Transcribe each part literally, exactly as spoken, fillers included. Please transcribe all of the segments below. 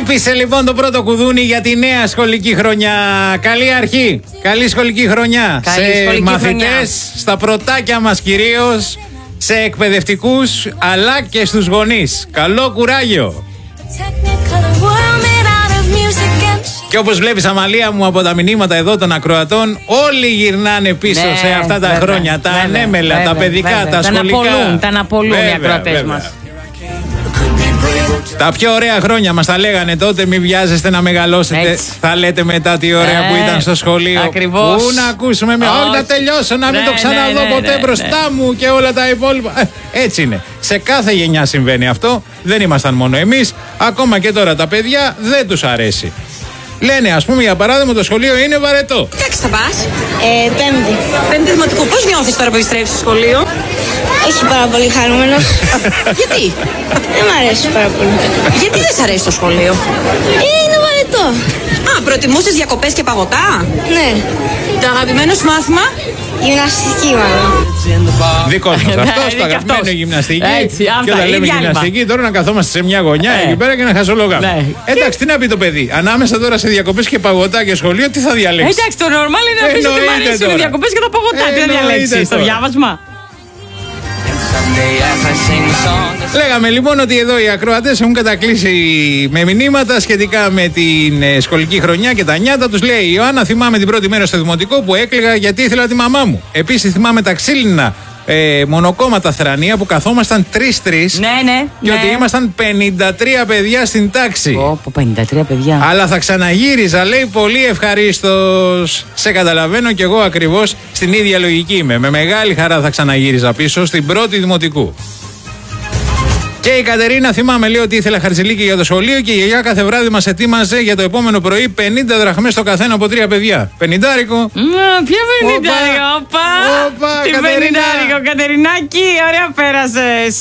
Χτύπησε λοιπόν το πρώτο κουδούνι για τη νέα σχολική χρονιά. Καλή αρχή. Καλή σχολική χρονιά. Καλή σε σχολική μαθητές, στα πρωτάκια μας κυρίως, σε εκπαιδευτικούς αλλά και στους γονείς. Καλό κουράγιο. Και όπως βλέπεις, Αμαλία μου, από τα μηνύματα εδώ των ακροατών, όλοι γυρνάνε πίσω ναι, σε αυτά τα βέβαια, χρόνια. Τα βέβαια, ανέμελα, βέβαια, τα παιδικά, βέβαια, τα σχολικά. Τα αναπολούν, τα αναπολούν οι ακροατές μας. Τα πιο ωραία χρόνια μας τα λέγανε τότε. Μην βιάζεστε να μεγαλώσετε. Έτσι. Θα λέτε μετά τι ωραία ε, που ήταν στο σχολείο. Ακριβώς. Πού να ακούσουμε με. Όχι, να τελειώσω, να μην ναι, το ξαναδώ ναι, ναι, ποτέ ναι, μπροστά ναι. μου και όλα τα υπόλοιπα. Έτσι είναι. Σε κάθε γενιά συμβαίνει αυτό. Δεν ήμασταν μόνο εμείς. Ακόμα και τώρα τα παιδιά δεν τους αρέσει. Λένε, ας πούμε, για παράδειγμα, το σχολείο είναι βαρετό. Εντάξει, θα πας. Ε, πέμπτη. Πέμπτη δημοτικού. Πώς νιώθεις τώρα που επιστρέφεις στο σχολείο? Όχι πάρα πολύ χαρούμενος. Γιατί? Δεν μ' αρέσει πάρα πολύ. Γιατί δεν σ' αρέσει το σχολείο? Ε, είναι βαρετό. Α, προτιμούσες διακοπές και παγωτά? Ναι. Το αγαπημένο σου μάθημα? Γυμναστική, μάλλον. Δικός μας αυτός, το αγαπημένο γυμναστική. Έτσι, και όταν λέμε γυμναστική, τώρα να καθόμαστε σε μια γωνιά ε. εκεί πέρα και να χαζολογάμε. Ναι. Εντάξει, τι να πει το παιδί. Ανάμεσα τώρα σε διακοπές και παγωτά και σχολείο, τι θα διαλέξει? Εντάξει, το normal είναι να πεις ότι μου αρέσουν οι διακοπές και τα παγωτά. Τι θα διαλέξει στο διάβασμα? Λέγαμε λοιπόν ότι εδώ οι ακροατές έχουν κατακλείσει με μηνύματα σχετικά με την ε, σχολική χρονιά και τα νιάτα τους. Λέει η Ιωάννα, θυμάμαι την πρώτη μέρα στο δημοτικό που έκλαιγα γιατί ήθελα τη μαμά μου. Επίσης θυμάμαι τα ξύλινα ε, μονοκόμματα θρανία που καθόμασταν τρεις-τρεις. Ναι, ναι. Και ναι. ότι ήμασταν πενήντα τρία παιδιά στην τάξη. Ω, πενήντα τρία παιδιά. Αλλά θα ξαναγύριζα, λέει, πολύ ευχαρίστως. Σε καταλαβαίνω κι εγώ ακριβώς, στην ίδια λογική είμαι. Με μεγάλη χαρά θα ξαναγύριζα πίσω στην πρώτη δημοτικού. Και η Κατερίνα, θυμάμαι, λέει, ότι ήθελα χαρτσιλίκι για το σχολείο και η γιαγιά κάθε βράδυ μας ετοίμαζε για το επόμενο πρωί πενήντα δραχμές το καθένα από τρία παιδιά. Πενηντάρικο. Mm, ποιο πενηντάρικο, όπα! Τι πενηντάρικο, Κατερινάκη, ωραία πέρασες.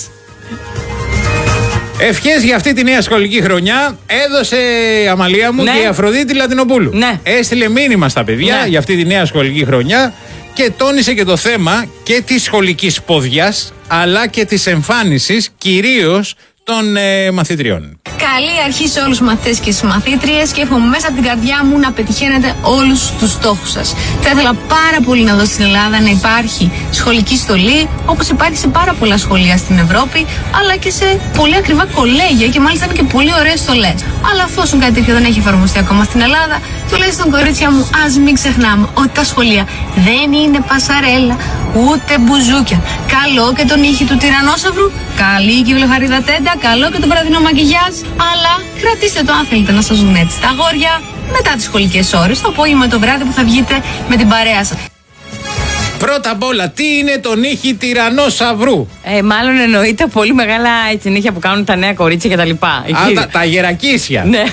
Ευχές για αυτή τη νέα σχολική χρονιά έδωσε, Αμαλία μου, ναι. και η Αφροδίτη Λατινοπούλου. Ναι. Έστειλε μήνυμα στα παιδιά ναι. για αυτή τη νέα σχολική χρονιά και τόνισε και το θέμα και της σχολικής ποδιάς αλλά και της εμφάνισης κυρίως των ε, μαθητριών. Καλή αρχή σε όλους τους μαθητές και τις μαθήτριες και εύχομαι μέσα από την καρδιά μου να πετυχαίνετε όλους τους στόχους σας. Θα ήθελα πάρα πολύ να δω στην Ελλάδα να υπάρχει σχολική στολή, όπως υπάρχει σε πάρα πολλά σχολεία στην Ευρώπη, αλλά και σε πολύ ακριβά κολέγια και μάλιστα είναι και πολύ ωραίες στολές. Αλλά αφόσον κάτι τέτοιο δεν έχει εφαρμοστεί ακόμα στην Ελλάδα, τουλάχιστον κορίτσια μου, ας μην ξεχνάμε ότι τα σχολεία δεν είναι πασαρέλα ούτε μπουζούκια. Καλό και τον ήχη του τυρανόσαυρου, καλή και η βλεφαρίδα τέντα, καλό και το βραδινό μακιγιάζ. Αλλά κρατήστε το αν θέλετε να σας δουν έτσι τα αγόρια μετά τις σχολικές ώρες, το απόγευμα το βράδυ που θα βγείτε με την παρέα σας. Πρώτα απ' όλα, τι είναι το νύχι τυρανόσαυρου? Ε, μάλλον εννοείται πολύ μεγάλα έτσι, νύχια που κάνουν τα νέα κορίτσια κτλ. Α, τα, τα γερακίσια. Ναι.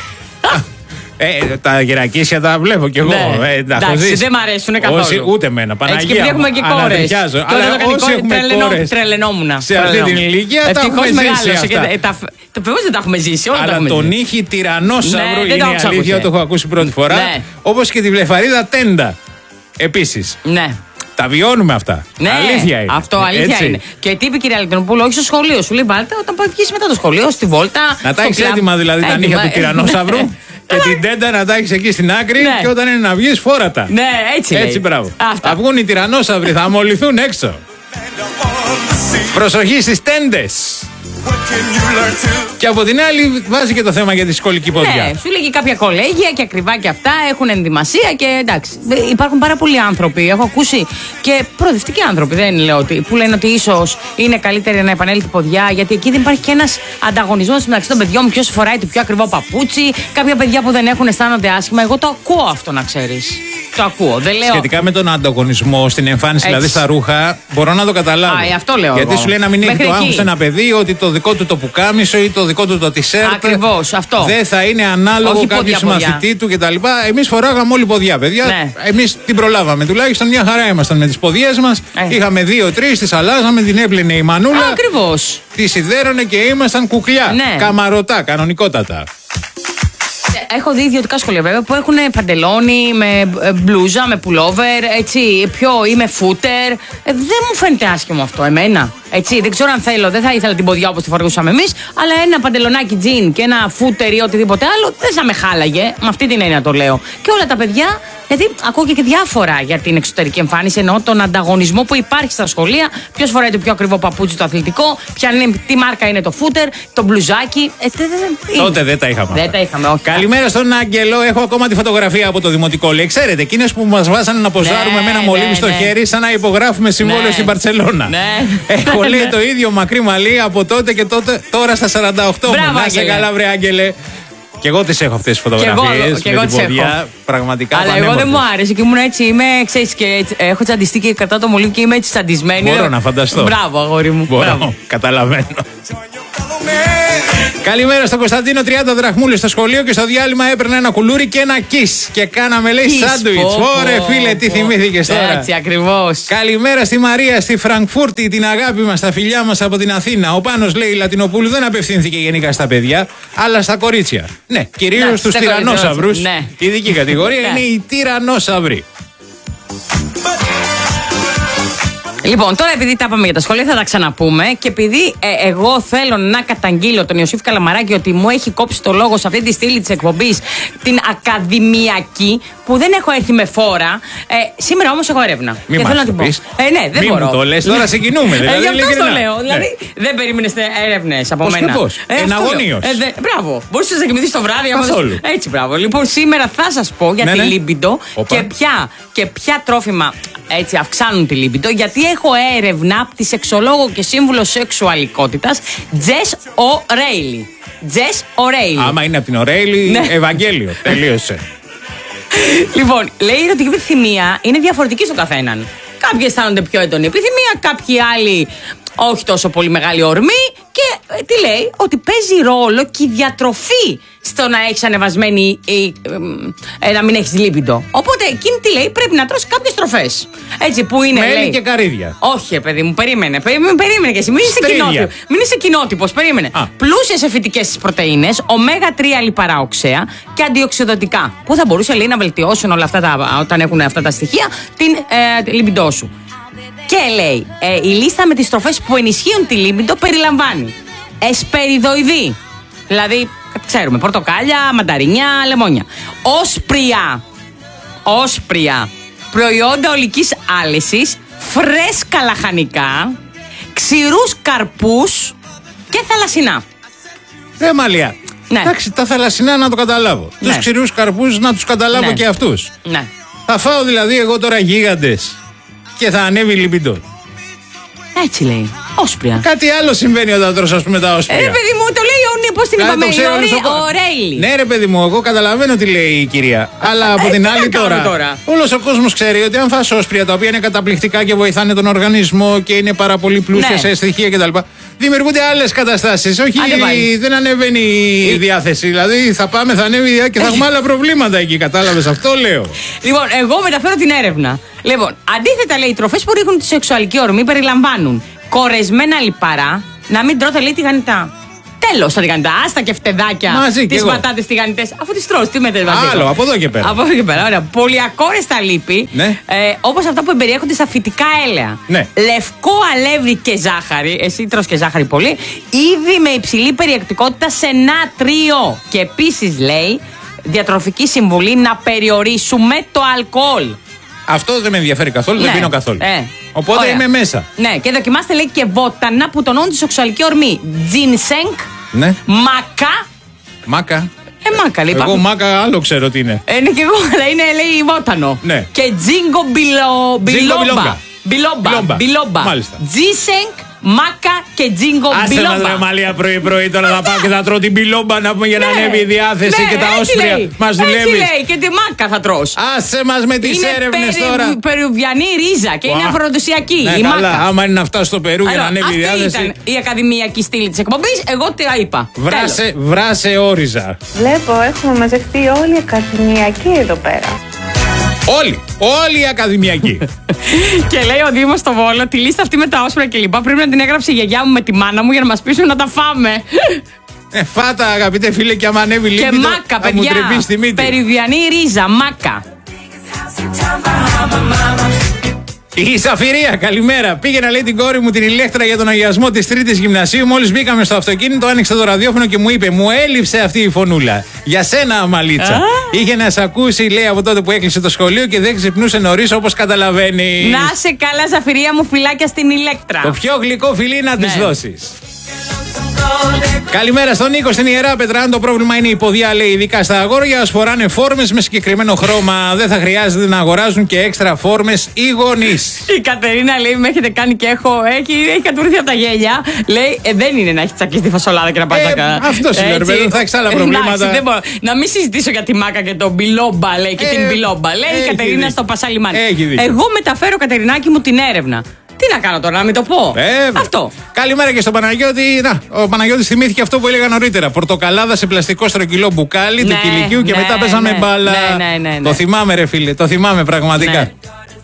Ε, τα γερακίσια τα βλέπω κι εγώ. Ναι. Ε, τα εντάξει, δεν μ' αρέσουν καθόλου. Όσοι, ούτε εμένα. Παναγία. Έτσι και επειδή έχουμε και κόρες. Αλλά όσοι έχουμε κόρες τρελαινόμουν. σε αυτή την ηλικία τα έχουμε ζήσει αυτά. Το παιδί δεν τα έχουμε ζήσει. Αλλά το νύχι τυρανόσαυρου είναι η αλήθεια, το έχω ακούσει πρώτη φορά. Όπως και τη βλεφαρίδα τέντα. Επίσης. Ναι. Τα βιώνουμε αυτά. Ναι, αλήθεια είναι. Αυτό αλήθεια έτσι. είναι. Και τι είπε η κυρία Λατινοπούλου, όχι στο σχολείο. Σου λέει βάλτε όταν πάει μετά το σχολείο, στη βόλτα. Να τα έχει έτοιμα δηλαδή τα νύχια του τυρανόσαυρου. Και την τέντα να τα έχει εκεί στην άκρη ναι. και όταν είναι να βγει, φόρατα. Ναι, έτσι. Έτσι, μπράβο. Θα βγουν οι τυρανόσαυροι, θα αμολυθούν έξω. Προσοχή στις τέντες. Και από την άλλη βάζει και το θέμα για τη σχολική ποδιά. Ναι, σου λέγει κάποια κολέγια και ακριβά και αυτά έχουν ενδυμασία και εντάξει. Υπάρχουν πάρα πολλοί άνθρωποι. Έχω ακούσει και προοδευτικοί άνθρωποι, δεν λέω ότι, που λένε ότι ίσως είναι καλύτερη να επανέλθει ποδιά, γιατί εκεί δεν υπάρχει και ένας ανταγωνισμός μεταξύ των παιδιών. Ποιος φοράει το πιο ακριβό παπούτσι. Κάποια παιδιά που δεν έχουν αισθάνονται άσχημα. Εγώ το ακούω αυτό, να ξέρεις. Το ακούω. Δεν λέω... Σχετικά με τον ανταγωνισμό στην εμφάνιση, έτσι. Δηλαδή στα ρούχα, μπορώ να το καταλάβω. Α, αυτό λέω. Γιατί εγώ. σου λέει να μην έχει το άγχος ένα παιδί ότι το δικό του το πουκάμισο ή το δικό του το τισέρτ. Ακριβώς, αυτό. Δεν θα είναι ανάλογο κάποιο μαθητή του κτλ. Εμείς φοράγαμε όλοι ποδιά, παιδιά. Ναι. Εμείς την προλάβαμε. Τουλάχιστον μια χαρά ήμασταν με τις ποδιές μας. Ε. Είχαμε δύο-τρεις, τις αλλάζαμε, την έπλαινε η μανούλα. Ακριβώς. Τη σιδέρωνε και ήμασταν κουκλιά. Ναι. Καμαρωτά, κανονικότατα. Έχω δει ιδιωτικά σχολεία βέβαια που έχουν παντελόνι με μπλούζα, με πουλόβερ, έτσι, πιο ή με φούτερ. Ε, δεν μου φαίνεται άσχημο αυτό εμένα. Έτσι, δεν ξέρω αν θέλω, δεν θα ήθελα την ποδιά όπως τη φορούσαμε εμείς, αλλά ένα παντελονάκι τζιν και ένα φούτερ ή οτιδήποτε άλλο δεν θα με χάλαγε. Με αυτή την έννοια το λέω. Και όλα τα παιδιά, γιατί ακούω και διάφορα για την εξωτερική εμφάνιση, εννοώ τον ανταγωνισμό που υπάρχει στα σχολεία. Ποιος φοράει το πιο ακριβό παπούτσι το αθλητικό, ποια είναι, τι μάρκα είναι το φούτερ, το μπλουζάκι. Ε, δε, δε, Τότε δεν τα είχαμε. Δεν τα είχαμε, όχι. Καλημέρα στον Άγγελο. Έχω ακόμα τη φωτογραφία από το δημοτικό. Λέει, ξέρετε, εκείνες που μας βάζανε να ποζάρουμε Ναι, με ένα ναι, μολύβι στο ναι. χέρι, σαν να υπογράφουμε συμβόλαιο Ναι. στην Μπαρτσελώνα. Ναι. Έχω λέει το ίδιο μακρύ μαλλί από τότε και τότε, τώρα στα σαράντα οκτώ μου. Μπράβο, Να είσαι Άγγελε. καλά, βρε Άγγελε. Και εγώ τις έχω αυτές τις φωτογραφίες και με εγώ την τις έχω. ποδιά. Πραγματικά Αλλά εγώ δεν πανέμορφες. μου άρεσε και ήμουν έτσι, είμαι, ξέρεις, και έτσι, έχω τσαντιστεί και κατά το μολύβι και είμαι έτσι τσαντισμένη. Μπορώ να φανταστώ. Μπράβο, αγόρι μου. Μπορώ, Μπράβο. καταλαβαίνω. Καλημέρα στον Κωνσταντίνο, τριάντα δραχμούλες στο σχολείο και στο διάλειμμα έπαιρνα ένα κουλούρι και ένα kiss. Και κάναμε λέει Kiss, σάντουιτς. πω, πω, Ωρε φίλε, τι πω. θυμήθηκες τώρα. Έτσι, ακριβώς. Καλημέρα στη Μαρία, στη Φραγκφούρτη, την αγάπη μας, τα φιλιά μας από την Αθήνα. Ο Πάνος λέει Λατινοπούλου δεν απευθύνθηκε γενικά στα παιδιά, αλλά στα κορίτσια. Ναι, Ναι, κυρίως στους στα τυραννόσαυρους. κορίτσια, ναι. Η ειδική κατηγορία Ναι. είναι οι τυραννόσαυροι. Λοιπόν, τώρα επειδή τα είπαμε για τα σχολεία, θα τα ξαναπούμε. Και επειδή ε, εγώ θέλω να καταγγείλω τον Ιωσήφ Καλαμαράκη ότι μου έχει κόψει το λόγο σε αυτή τη στήλη τη εκπομπή, την ακαδημιακή, που δεν έχω έρθει με φόρα. Ε, σήμερα όμως έχω έρευνα. Μη και μας θέλω να το την πω. πεις. Ε, ναι, δεν Μη μπορώ. μου το λες, τώρα συγκινούμε, δηλαδή, Ε, γι' αυτό το ειλικρινά. λέω. Ναι. Δηλαδή, δεν περίμενε έρευνες από Πώς και μένα. πώς. Ε, αυτό Εναγωνίως. λέω. Ε, δε, μπράβο. Μπορούσε να κοιμηθεί το βράδυ. άμα- Καθόλου. Έτσι, μπράβο. Λοιπόν, σήμερα θα σας πω για Ναι, τη ναι. λίμπιντο Όπα. και ποια, και ποια τρόφιμα έτσι αυξάνουν τη λίμπιντο, γιατί έχω έρευνα από τη σεξολόγο και σύμβουλο σεξουαλικότητας Τζες Ορέιλι. Τζες Ορέιλι. Άμα είναι από την Ορέιλι, Ναι. Ευαγγέλιο. Τελείωσε. Λοιπόν, λέει η ερωτική επιθυμία είναι διαφορετική στον καθέναν. Κάποιοι αισθάνονται πιο έντονη επιθυμία, κάποιοι άλλοι όχι τόσο πολύ μεγάλη ορμή. Και ε, τι λέει, ότι παίζει ρόλο και η διατροφή στο να έχει ανεβασμένη ή ε, ε, να μην έχει λίπιντο. Οπότε εκείνη τι λέει, πρέπει να τρως κάποιες τροφές. Έτσι που είναι. Μέλι λέει, και καρύδια. όχι, παιδί μου, περίμενε. Περίμενε, περίμενε και εσύ. Μην είσαι Στρίδια. κοινότυπο. Μην είσαι κοινότυπος, περίμενε. Α. Πλούσιες σε φυτικές πρωτεΐνες, ωμέγα τρία λιπαρά οξέα και αντιοξυδοτικά. Που θα μπορούσε λέει, να βελτιώσουν όλα αυτά τα, όταν έχουν αυτά τα στοιχεία την ε, λιμπιντό σου. Και λέει, ε, η λίστα με τις τροφές που ενισχύουν τη λίμπιντο περιλαμβάνει εσπεριδοειδή. Δηλαδή, ξέρουμε, πορτοκάλια, μανταρίνια, λεμόνια. Όσπρια. Όσπρια. Προϊόντα ολικής άλυσης, φρέσκα λαχανικά, ξηρούς καρπούς και θαλασσινά. Ρε Μαλία. Ναι. Εντάξει, τα θαλασσινά να το καταλάβω. Ναι. Τους ξηρούς καρπούς να τους καταλάβω Ναι. και αυτούς. Ναι. Θα φάω δηλαδή εγώ τώρα γίγαντες και θα ανέβει η λιμπιντό. Έτσι λέει. Όσπρια. Κάτι άλλο συμβαίνει όταν τρως ας πούμε τα όσπρια. Ε, ρε παιδί μου, το λέει ο πώς την Κάτι είπαμε, το η ξέρει όλος ο Ορέ- κόσμος. Ορέιλι. Ναι, ρε παιδί μου, εγώ καταλαβαίνω τι λέει η κυρία. Αλλά από ε, την τι άλλη να κάνω τώρα, τώρα? όλος ο κόσμος ξέρει ότι αν φας όσπρια τα οποία είναι καταπληκτικά και βοηθάνε τον οργανισμό και είναι πάρα πολύ πλούσια Ναι. σε στοιχεία κτλ. Δημιουργούνται άλλες καταστάσεις. Όχι, Άντε πάλι. δεν ανεβαίνει η διάθεση. Δηλαδή θα πάμε, θα ανέβει η διάθεση και θα έχουμε άλλα προβλήματα εκεί. Κατάλαβες, αυτό λέω. Λοιπόν, εγώ μεταφέρω την έρευνα. Λοιπόν, αντίθετα λέει, οι τροφές που ρίχνουν τη σεξουαλική ορμή περιλαμβάνουν κορεσμένα λιπαρά, να μην τρώτε λέει τηγανιτά. Τέλος τα τηγανιτά, άστα και φτεδάκια. Μαζί κι τις εγώ. πατάτες τηγανιτές, αφού τις τρως, τι μετες Άλλο, από εδώ και πέρα. Από εδώ και πέρα, ωραία. Πολυακόρεστα λίπη, Ναι. ε, όπως αυτά που εμπεριέχονται στα φυτικά έλαια. Ναι. Λευκό αλεύρι και ζάχαρη, εσύ τρως και ζάχαρη πολύ, ήδη με υψηλή περιεκτικότητα σε νάτριο. Και επίσης λέει, διατροφική συμβουλή να περιορίσουμε το αλκοόλ. Αυτό δεν με ενδιαφέρει καθόλου, δεν Ναι. πίνω καθόλου. Ε. Οπότε Ωραία. είμαι μέσα. Ναι, και δοκιμάστε λέει και βότανα που τονώνουν τη σεξουαλική ορμή. Τζίνσενγκ, Ναι. μακά. Μάκα. Ε, μάκα λέει. Εγώ υπάρχουν- μάκα άλλο ξέρω τι είναι. Ε, είναι και εγώ, αλλά είναι λέει βότανο. Ναι. Και τζίνγκο μπιλο, μπιλόμπα. μπιλόγκα. Μπιλόμπα. Μπιλόμπα. Μπιλόμπα. Μάλιστα. Τζίνσενγκ, μάκα και τζίνγκο Άσε μας ρε μπιλόμπα. Μαλία πρωί-πρωί τώρα θα πάω και θα τρώω την πιλόμπα να πούμε για να Ναι. ανέβει η διάθεση Ναι, και τα έτσι όσπρια. λέει. Μας Έτσι δουλεύεις. λέει και τη μάκα θα τρως. Άσε μας με τις Είναι έρευνες περι- τώρα. περουβιανή ρίζα και είναι Ουα. αφροδοσιακή. Ναι, η καλά, μάκα. άμα είναι να φτάσει στο Περού για να Alors, ανέβει η αυτή διάθεση. ήταν η ακαδημιακή στήλη της εκπομπής. Εγώ τι είπα. Τέλος. Βράσε, βράσε όριζα. Βλέπω, έχουμε μαζευτεί όλοι οι ακαδημιακοί εδώ πέρα. Όλοι, όλοι οι ακαδημιακοί. Και λέει ο Δήμος στο Βόλο, τη λίστα αυτή με τα όσπρα και λοιπά πρέπει να την έγραψε η γιαγιά μου με τη μάνα μου για να μας πείσουν να τα φάμε. Ε, φάτα, αγαπητέ φίλε, και άμα ανέβει λίγο. Και μάκα, παιδιά. Περιβιανή ρίζα, μάκα. Η Σαφυρία, καλημέρα. Πήγαινα, λέει, την κόρη μου την Ηλέκτρα για τον αγιασμό της Τρίτης Γυμνασίου. Μόλις μπήκαμε στο αυτοκίνητο, άνοιξε το ραδιόφωνο και μου είπε: μου έλειψε αυτή η φωνούλα. Για σένα, Αμαλίτσα. Είχε να σε ακούσει, λέει, από τότε που έκλεισε το σχολείο και δεν ξυπνούσε νωρίς, όπως καταλαβαίνει. Να σε καλά, Σαφυρία μου, φιλάκια στην Ηλέκτρα. Το πιο γλυκό φιλί να ναι. της δώσεις. Καλημέρα στον Νίκο στην Ιεράπετρα. Αν το πρόβλημα είναι η ποδιά, λέει, ειδικά στα αγόρια, ας φοράνε φόρμες με συγκεκριμένο χρώμα. Δεν θα χρειάζεται να αγοράζουν και έξτρα φόρμες οι γονείς. Η Κατερίνα, λέει, με έχετε κάνει και έχω. Έχει, έχει κατουρθεί από τα γέλια. Λέει, ε, δεν είναι να έχει τσακίσει τη φασολάδα και να πάει ε, τα καλά. Αυτό σου λέω, δεν θα έχει άλλα προβλήματα. Δεν μπορώ. Να μην συζητήσω για τη μάκα και τον μπιλόμπα, λέει, και ε, την μπιλόμπα. Λέει η Κατερίνα δει. Στο Πασαλιμάνι. Εγώ μεταφέρω, Κατερινάκη μου, την έρευνα. Τι να κάνω τώρα, να μην το πω. Βέβαια. Αυτό. Καλημέρα και στον Παναγιώτη. Να, ο Παναγιώτης θυμήθηκε αυτό που έλεγα νωρίτερα. Πορτοκαλάδα σε πλαστικό στρογγυλό μπουκάλι ναι, του κηλικίου και ναι, μετά παίζαμε ναι, μπάλα. Ναι, ναι, ναι, ναι. Το θυμάμαι, ρε φίλε, το θυμάμαι πραγματικά. Ναι.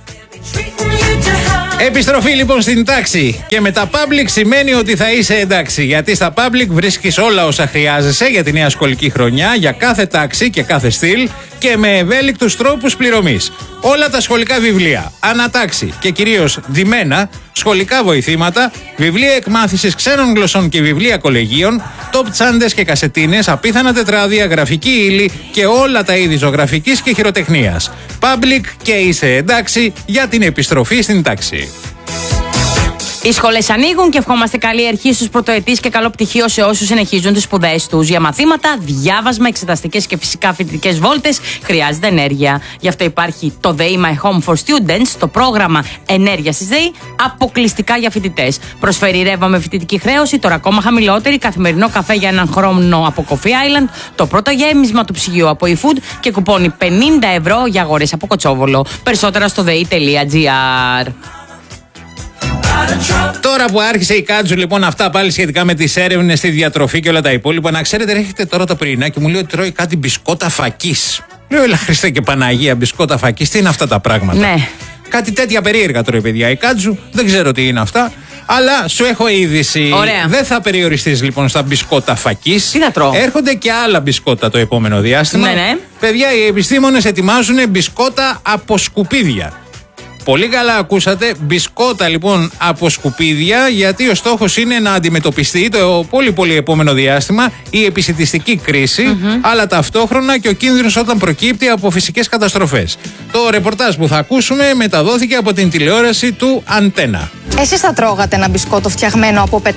Επιστροφή λοιπόν στην τάξη. Και με τα public σημαίνει ότι θα είσαι εντάξει. Γιατί στα public βρίσκεις όλα όσα χρειάζεσαι για τη νέα σχολική χρονιά, για κάθε τάξη και κάθε στυλ και με ευέλικτους τρόπους πληρωμής. Όλα τα σχολικά βιβλία, ανατάξη και κυρίως ντυμένα, σχολικά βοηθήματα, βιβλία εκμάθησης ξένων γλωσσών και βιβλία κολεγίων, top τσάντες και κασετίνες, απίθανα τετράδια, γραφική ύλη και όλα τα είδη ζωγραφικής και χειροτεχνίας. Public και είσαι εντάξει για την επιστροφή στην τάξη. Οι σχολές ανοίγουν και ευχόμαστε καλή αρχή στους πρωτοετής και καλό πτυχίο σε όσους συνεχίζουν τις σπουδές τους. Για μαθήματα, διάβασμα, εξεταστικές και φυσικά φοιτητικές βόλτες χρειάζεται ενέργεια. Γι' αυτό υπάρχει το ΔΕΗ My Home for Students, το πρόγραμμα ενέργειας της ΔΕΗ, αποκλειστικά για φοιτητές. Προσφέρει ρεύμα με φοιτητική χρέωση, τώρα ακόμα χαμηλότερη, καθημερινό καφέ για έναν χρόνο από Coffee Island, το πρώτο γέμισμα του ψυγείου από eFood και κουπόνι πενήντα ευρώ για αγορές από Κοτσόβολο. Περισσότερα στο δei τελεία gr. Τώρα που άρχισε η Κάτζου, λοιπόν, αυτά πάλι σχετικά με τις έρευνες στη διατροφή και όλα τα υπόλοιπα, να ξέρετε, έρχεται τώρα το πρωινάκι και μου λέει ότι τρώει κάτι μπισκότα φακής. Λέω, έλα Χριστέ και Παναγία, μπισκότα φακής, τι είναι αυτά τα πράγματα. Ναι. Κάτι τέτοια περίεργα τρώει, παιδιά, η Κάτζου, δεν ξέρω τι είναι αυτά. Αλλά σου έχω είδηση. Ωραία. Δεν θα περιοριστείς λοιπόν στα μπισκότα φακής. Τι θα τρώω. Έρχονται και άλλα μπισκότα το επόμενο διάστημα. Ναι, ναι. Παιδιά, οι επιστήμονες ετοιμάζουν μπισκότα από σκουπίδια. Πολύ καλά ακούσατε, μπισκότα λοιπόν από σκουπίδια, γιατί ο στόχος είναι να αντιμετωπιστεί το πολύ πολύ επόμενο διάστημα η επισιτιστική κρίση, mm-hmm. αλλά ταυτόχρονα και ο κίνδυνος όταν προκύπτει από φυσικές καταστροφές. Το ρεπορτάζ που θα ακούσουμε μεταδόθηκε από την τηλεόραση του Αντένα. Εσείς θα τρώγατε ένα μπισκότο φτιαγμένο από πετρέλαιο?